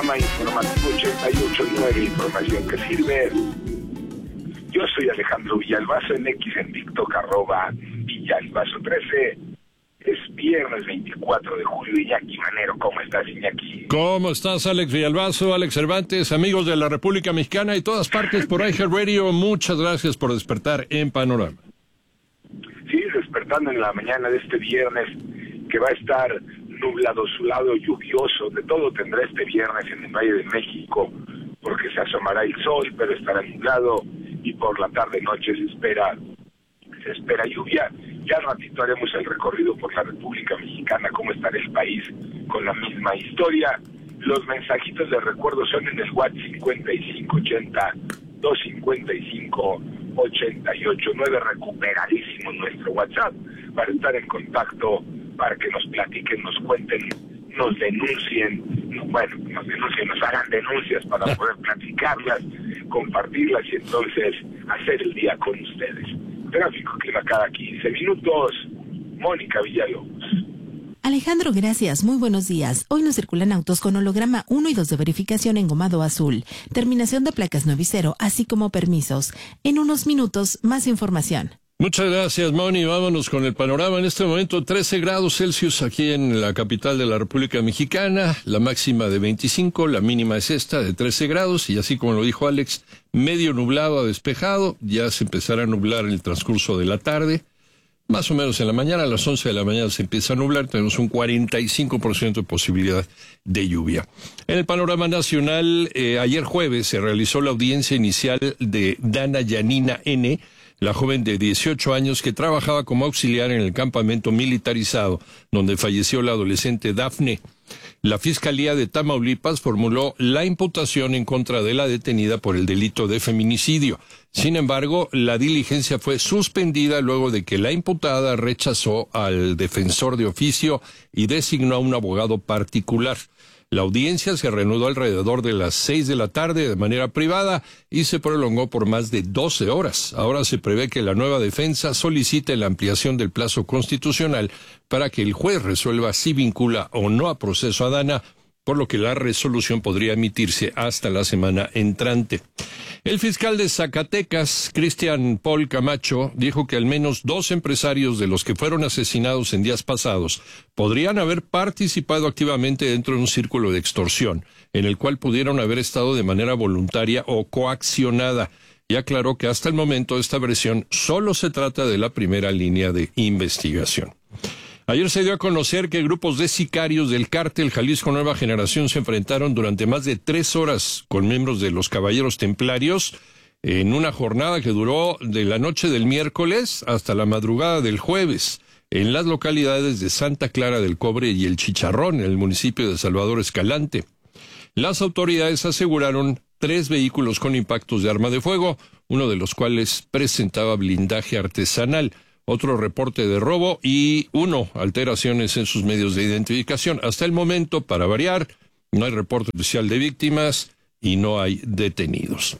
Informativo 88.9, información que sirve. Yo soy Alejandro Villalbazo en X, en TikTok, @Villalbazo13. Es viernes 24 de julio. Iñaki Manero, ¿cómo estás, Iñaki? ¿Cómo estás, Alex Villalbazo, Alex Cervantes, amigos de la República Mexicana y todas partes por iHeartRadio? Muchas gracias por despertar en Panorama. Sí, despertando en la mañana de este viernes, que va a estar nublado, azulado, lluvioso. De todo tendrá este viernes en el Valle de México, porque se asomará el sol, pero estará nublado, y por la tarde-noche se espera lluvia. Ya al ratito haremos el recorrido por la República Mexicana, cómo estará el país con la misma historia. Los mensajitos de recuerdo son en el WhatsApp 5580-255-889, recuperadísimo nuestro WhatsApp, para estar en contacto, para que nos platiquen, nos cuenten, nos denuncien, nos hagan denuncias para poder platicarlas, compartirlas y entonces hacer el día con ustedes. Tráfico clima cada 15 minutos. Mónica Villalobos. Alejandro, gracias. Muy buenos días. Hoy nos circulan autos con holograma 1 y 2 de verificación engomado azul, terminación de placas 9 y 0, así como permisos. En unos minutos, más información. Muchas gracias, Moni. Vámonos con el panorama. En este momento, 13 grados Celsius aquí en la capital de la República Mexicana, la máxima de 25, la mínima es esta, de 13 grados, y así como lo dijo Alex, medio nublado a despejado, ya se empezará a nublar en el transcurso de la tarde, más o menos en la mañana, a las 11 de la mañana se empieza a nublar, tenemos un 45% de posibilidad de lluvia. En el panorama nacional, ayer jueves se realizó la audiencia inicial de Dana Yanina N., la joven de 18 años que trabajaba como auxiliar en el campamento militarizado, donde falleció la adolescente Dafne. La Fiscalía de Tamaulipas formuló la imputación en contra de la detenida por el delito de feminicidio. Sin embargo, la diligencia fue suspendida luego de que la imputada rechazó al defensor de oficio y designó a un abogado particular. La audiencia se reanudó alrededor de las 6 de la tarde de manera privada y se prolongó por más de 12 horas. Ahora se prevé que la nueva defensa solicite la ampliación del plazo constitucional para que el juez resuelva si vincula o no a proceso a Dana, por lo que la resolución podría emitirse hasta la semana entrante. El fiscal de Zacatecas, Cristian Paul Camacho, dijo que al menos 2 empresarios de los que fueron asesinados en días pasados podrían haber participado activamente dentro de un círculo de extorsión, en el cual pudieron haber estado de manera voluntaria o coaccionada, y aclaró que hasta el momento esta versión solo se trata de la primera línea de investigación. Ayer se dio a conocer que grupos de sicarios del cártel Jalisco Nueva Generación se enfrentaron durante más de 3 horas con miembros de los Caballeros Templarios en una jornada que duró de la noche del miércoles hasta la madrugada del jueves en las localidades de Santa Clara del Cobre y El Chicharrón, en el municipio de Salvador Escalante. Las autoridades aseguraron 3 vehículos con impactos de arma de fuego, uno de los cuales presentaba blindaje artesanal. Otro reporte de robo y 1 alteraciones en sus medios de identificación. Hasta el momento, para variar, no hay reporte oficial de víctimas y no hay detenidos.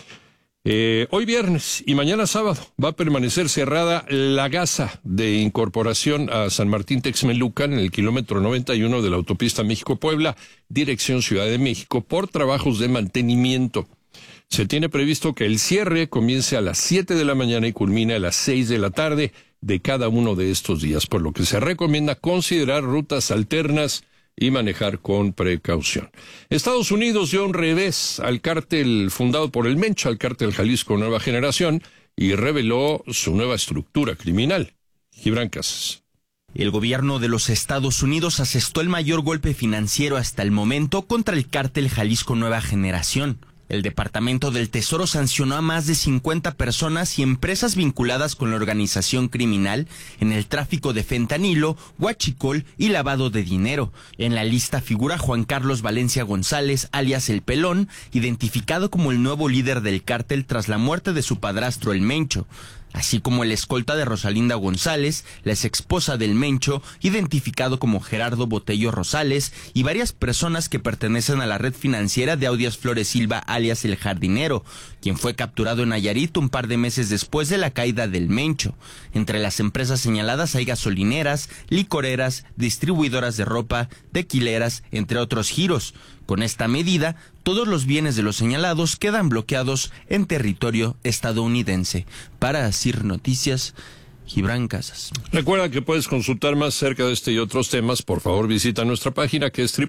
Hoy viernes y mañana sábado va a permanecer cerrada la gasa de incorporación a San Martín Texmelucan en el kilómetro 91 de la autopista México-Puebla, dirección Ciudad de México, por trabajos de mantenimiento. Se tiene previsto que el cierre comience a las 7 de la mañana y culmine a las 6 de la tarde de cada uno de estos días, por lo que se recomienda considerar rutas alternas y manejar con precaución. Estados Unidos dio un revés al cártel fundado por el Mencho, al cártel Jalisco Nueva Generación, y reveló su nueva estructura criminal. Gibran Casas. El gobierno de los Estados Unidos asestó el mayor golpe financiero hasta el momento contra el cártel Jalisco Nueva Generación. El Departamento del Tesoro sancionó a más de 50 personas y empresas vinculadas con la organización criminal en el tráfico de fentanilo, huachicol y lavado de dinero. En la lista figura Juan Carlos Valencia González, alias El Pelón, identificado como el nuevo líder del cártel tras la muerte de su padrastro El Mencho, así como el escolta de Rosalinda González, la exesposa del Mencho, identificado como Gerardo Botello Rosales, y varias personas que pertenecen a la red financiera de Audias Flores Silva, alias El Jardinero, quien fue capturado en Nayarit un par de meses después de la caída del Mencho. Entre las empresas señaladas hay gasolineras, licoreras, distribuidoras de ropa, tequileras, entre otros giros, Con esta medida, todos los bienes de los señalados quedan bloqueados en territorio estadounidense. Para CIR Noticias, Gibran Casas. Recuerda que puedes consultar más acerca de este y otros temas. Por favor, visita nuestra página que es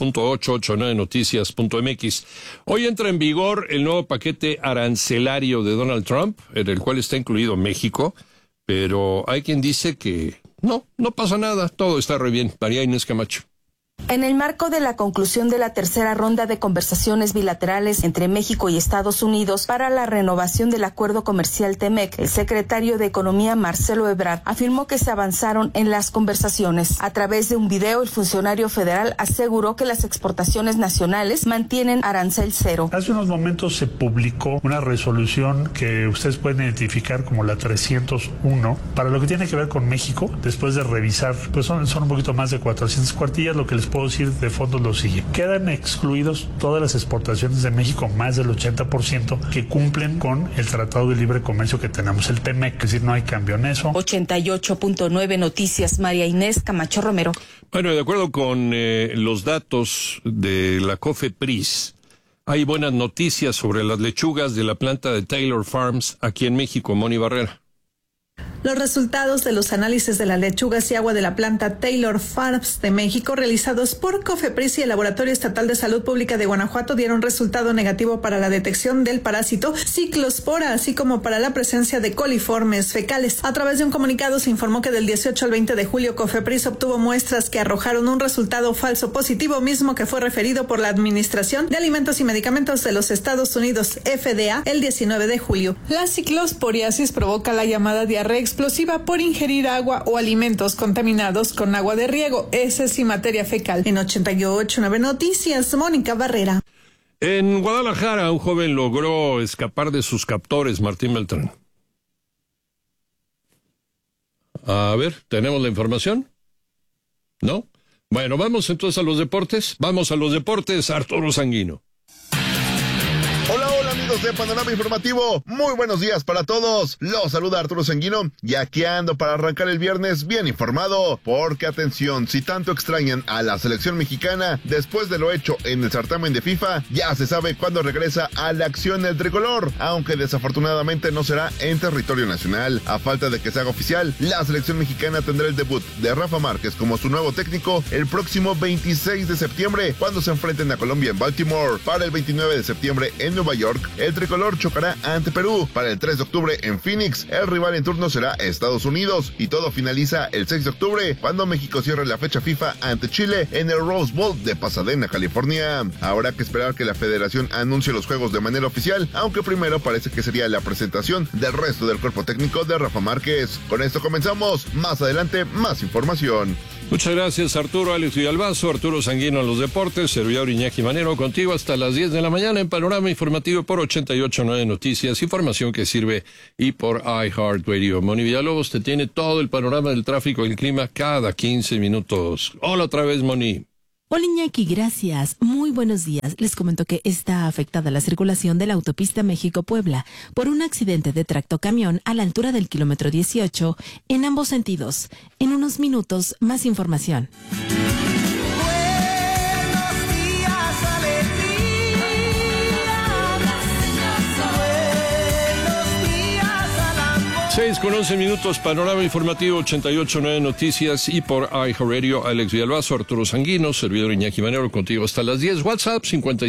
www.889noticias.mx. Hoy entra en vigor el nuevo paquete arancelario de Donald Trump, en el cual está incluido México, pero hay quien dice que no pasa nada, todo está re bien. María Inés Camacho. En el marco de la conclusión de la tercera ronda de conversaciones bilaterales entre México y Estados Unidos para la renovación del acuerdo comercial TEMEC, el secretario de Economía Marcelo Ebrard afirmó que se avanzaron en las conversaciones. A través de un video, el funcionario federal aseguró que las exportaciones nacionales mantienen arancel cero. Hace unos momentos se publicó una resolución que ustedes pueden identificar como la 301 para lo que tiene que ver con México. Después de revisar, pues son un poquito más de 400 cuartillas. Lo que les puedo decir de fondo lo siguiente: quedan excluidos todas las exportaciones de México, más del 80%, que cumplen con el Tratado de Libre Comercio que tenemos, el TEMEC, es decir, no hay cambio en eso. 88.9 Noticias, María Inés Camacho Romero. Bueno, de acuerdo con los datos de la COFEPRIS, hay buenas noticias sobre las lechugas de la planta de Taylor Farms aquí en México. Moni Barrera. Los resultados de los análisis de las lechugas y agua de la planta Taylor Farms de México realizados por COFEPRIS y el Laboratorio Estatal de Salud Pública de Guanajuato dieron resultado negativo para la detección del parásito ciclospora, así como para la presencia de coliformes fecales. A través de un comunicado se informó que del 18 al 20 de julio COFEPRIS obtuvo muestras que arrojaron un resultado falso positivo, mismo que fue referido por la Administración de Alimentos y Medicamentos de los Estados Unidos, FDA, el 19 de julio. La ciclosporiasis provoca la llamada diarrea explosiva por ingerir agua o alimentos contaminados con agua de riego, heces y materia fecal. En 88.9 Noticias, Mónica Barrera. En Guadalajara, un joven logró escapar de sus captores. Martín Beltrán. A ver, ¿tenemos la información? ¿No? Bueno, vamos entonces a los deportes. Vamos a los deportes, Arturo Sanguino. Hola amigos de Panorama Informativo, muy buenos días para todos. Los saluda Arturo Sanguino y aquí ando para arrancar el viernes bien informado, porque atención, si tanto extrañan a la selección mexicana, después de lo hecho en el certamen de FIFA, ya se sabe cuándo regresa a la acción el tricolor, aunque desafortunadamente no será en territorio nacional. A falta de que se haga oficial, la selección mexicana tendrá el debut de Rafa Márquez como su nuevo técnico el próximo 26 de septiembre, cuando se enfrenten a Colombia en Baltimore. Para el 29 de septiembre en Nueva York, el tricolor chocará ante Perú. Para el 3 de octubre en Phoenix, el rival en turno será Estados Unidos, y todo finaliza el 6 de octubre cuando México cierre la fecha FIFA ante Chile en el Rose Bowl de Pasadena, California. Habrá que esperar que la federación anuncie los juegos de manera oficial, aunque primero parece que sería la presentación del resto del cuerpo técnico de Rafa Márquez. Con esto comenzamos, más adelante más información. Muchas gracias, Arturo. Alex Villalbazo, Arturo Sanguino en los deportes, servidor Iñaki Manero contigo hasta las 10 de la mañana en Panorama Informativo por 88.9 Noticias, información que sirve, y por iHeartRadio. Moni Villalobos te tiene todo el panorama del tráfico y el clima cada 15 minutos. Hola otra vez, Moni. Hola Iñaki, gracias. Muy buenos días. Les comento que está afectada la circulación de la autopista México-Puebla por un accidente de tractocamión a la altura del kilómetro 18 en ambos sentidos. En unos minutos, más información. Con 11 minutos, Panorama Informativo 88.9 Noticias y por iHeartRadio. Alex Villalbazo, Arturo Sanguino, servidor Iñaki Manero contigo hasta las 10. WhatsApp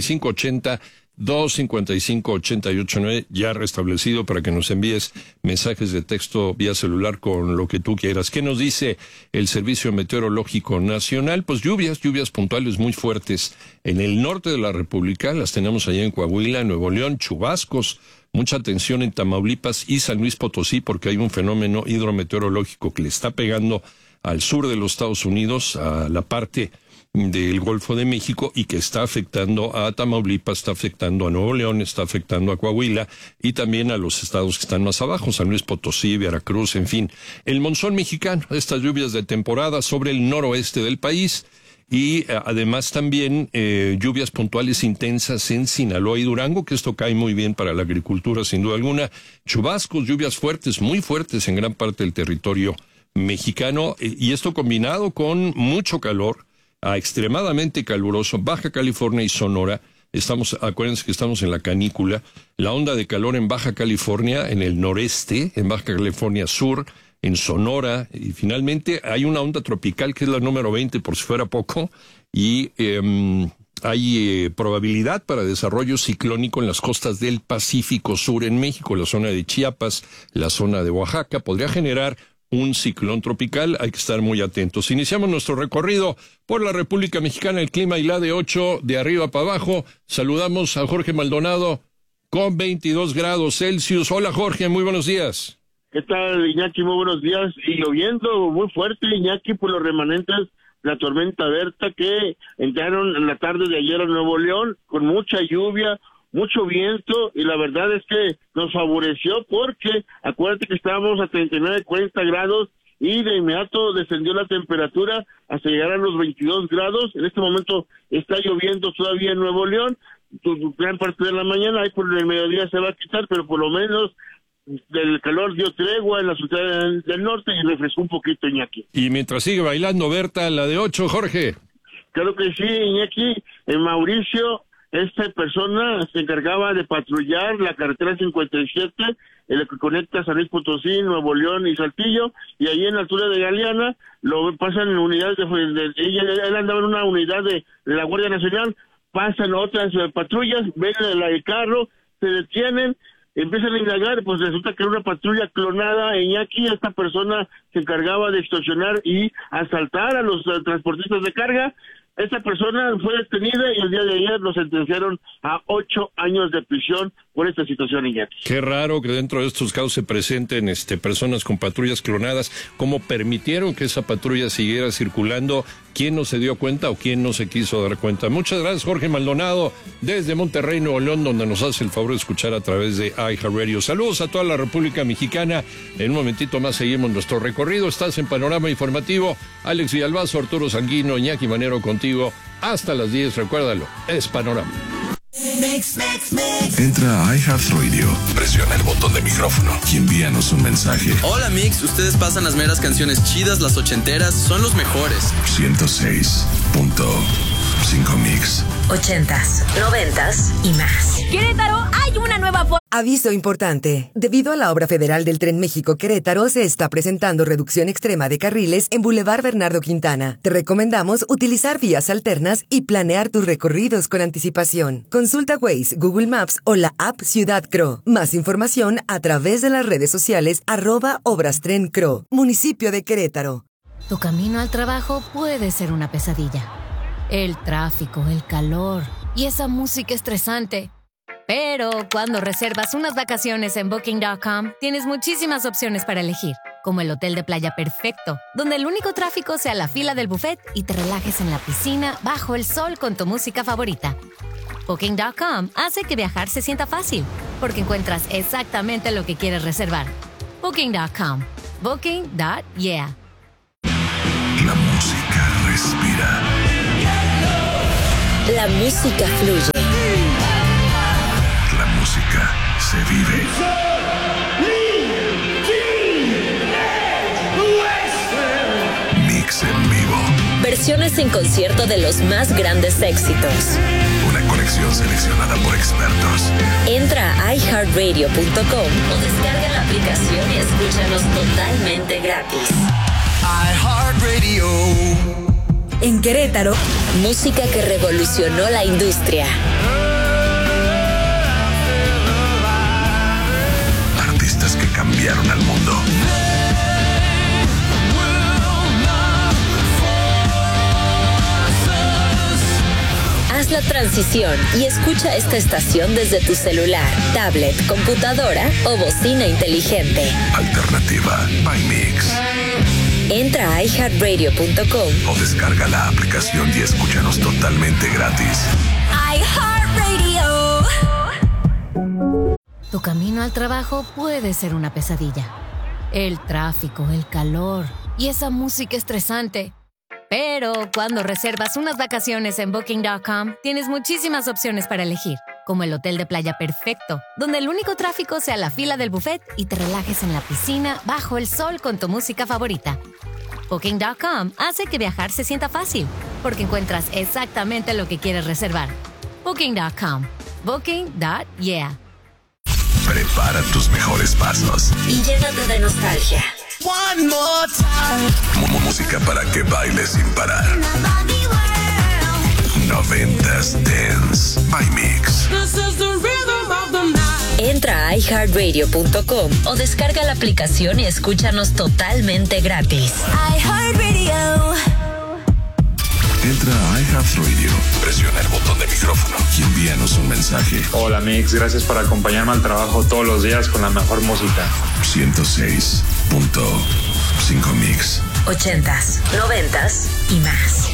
5580-255-889, ya restablecido para que nos envíes mensajes de texto vía celular con lo que tú quieras. ¿Qué nos dice el Servicio Meteorológico Nacional? Pues lluvias puntuales muy fuertes en el norte de la República, las tenemos allá en Coahuila, Nuevo León, chubascos. Mucha atención en Tamaulipas y San Luis Potosí, porque hay un fenómeno hidrometeorológico que le está pegando al sur de los Estados Unidos, a la parte del Golfo de México, y que está afectando a Tamaulipas, está afectando a Nuevo León, está afectando a Coahuila y también a los estados que están más abajo, San Luis Potosí, Veracruz, en fin. El monzón mexicano, estas lluvias de temporada sobre el noroeste del país. Y además también lluvias puntuales intensas en Sinaloa y Durango, que esto cae muy bien para la agricultura sin duda alguna. Chubascos, lluvias fuertes, muy fuertes en gran parte del territorio mexicano, y esto combinado con mucho calor a extremadamente caluroso, Baja California y Sonora. Acuérdense que estamos en la canícula, la onda de calor en Baja California, en el noreste, en Baja California Sur, en Sonora, y finalmente hay una onda tropical que es la número 20, por si fuera poco, y hay probabilidad para desarrollo ciclónico en las costas del Pacífico Sur en México, la zona de Chiapas, la zona de Oaxaca, podría generar un ciclón tropical, hay que estar muy atentos. Iniciamos nuestro recorrido por la República Mexicana, el clima y la de 8, de arriba para abajo. Saludamos a Jorge Maldonado con 22 grados Celsius. Hola Jorge, muy buenos días. ¿Qué tal, Iñaki? Muy buenos días. Y lloviendo muy fuerte, Iñaki, por los remanentes de la tormenta Berta que entraron en la tarde de ayer a Nuevo León con mucha lluvia, mucho viento, y la verdad es que nos favoreció porque acuérdate que estábamos a 39, 40 grados y de inmediato descendió la temperatura hasta llegar a los 22 grados. En este momento está lloviendo todavía en Nuevo León, gran parte de la mañana, ahí por el mediodía se va a quitar, pero por lo menos del calor dio tregua en la ciudad del norte y refrescó un poquito, Iñaki. Y mientras sigue bailando Berta, la de 8, Jorge. Claro que sí, Iñaki. En Mauricio, esta persona se encargaba de patrullar la carretera 57, en la que conecta San Luis Potosí, Nuevo León y Saltillo, y ahí en la altura de Galeana lo pasan en unidades él andaba en una unidad de la Guardia Nacional, pasan otras patrullas, ven el carro, se detienen, empiezan a indagar, pues resulta que era una patrulla clonada, Iñaki. Esta persona se encargaba de extorsionar y asaltar a los transportistas de carga. Esta persona fue detenida y el día de ayer lo sentenciaron a 8 años de prisión por esta situación, Iñaki. Qué raro que dentro de estos casos se presenten personas con patrullas clonadas. ¿Cómo permitieron que esa patrulla siguiera circulando? ¿Quién no se dio cuenta o quién no se quiso dar cuenta? Muchas gracias, Jorge Maldonado, desde Monterrey, Nuevo León, donde nos hace el favor de escuchar a través de iHeartRadio. Saludos a toda la República Mexicana. En un momentito más seguimos nuestro recorrido. Estás en Panorama Informativo. Alex Villalbazo, Arturo Sanguino, Iñaki Manero contigo hasta las 10. Recuérdalo, es Panorama. Entra a iHeartRadio, presiona el botón de micrófono y envíanos un mensaje. Hola Mix, ustedes pasan las meras canciones chidas, las ochenteras, son los mejores. 106.5 Mix. 80s, 90s y más. Querétaro, hay una nueva forma. Aviso importante. Debido a la obra federal del Tren México-Querétaro, se está presentando reducción extrema de carriles en Boulevard Bernardo Quintana. Te recomendamos utilizar vías alternas y planear tus recorridos con anticipación. Consulta Waze, Google Maps o la app Ciudad Cro. Más información a través de las redes sociales @ObrasTrenCro. Municipio de Querétaro. Tu camino al trabajo puede ser una pesadilla. El tráfico, el calor y esa música estresante. Pero cuando reservas unas vacaciones en Booking.com, tienes muchísimas opciones para elegir, como el hotel de playa perfecto, donde el único tráfico sea la fila del buffet y te relajes en la piscina bajo el sol con tu música favorita. Booking.com hace que viajar se sienta fácil, porque encuentras exactamente lo que quieres reservar. Booking.com. Booking.yeah. La música respira. La música fluye. La música se vive. Mix en vivo. Versiones en concierto de los más grandes éxitos. Una colección seleccionada por expertos. Entra a iHeartRadio.com o descarga la aplicación y escúchanos totalmente gratis. iHeartRadio. En Querétaro, música que revolucionó la industria. Artistas que cambiaron al mundo. Haz la transición y escucha esta estación desde tu celular, tablet, computadora o bocina inteligente. Alternativa by Mix. Entra a iHeartRadio.com o descarga la aplicación y escúchanos totalmente gratis. iHeartRadio. Tu camino al trabajo puede ser una pesadilla. El tráfico, el calor y esa música estresante. Pero cuando reservas unas vacaciones en Booking.com, tienes muchísimas opciones para elegir, como el hotel de playa perfecto, donde el único tráfico sea la fila del buffet y te relajes en la piscina bajo el sol con tu música favorita. Booking.com hace que viajar se sienta fácil, porque encuentras exactamente lo que quieres reservar. Booking.com. Booking.yeah. Prepara tus mejores pasos. Y llénate de nostalgia. One more time. Música para que bailes sin parar. 90s Dance by Mix. Entra a iHeartRadio.com o descarga la aplicación y escúchanos totalmente gratis. iHeartRadio. Entra a iHeartRadio, presiona el botón de micrófono y envíanos un mensaje. Hola Mix, gracias por acompañarme al trabajo todos los días con la mejor música. 106.5 Mix. 80s, 90s y más.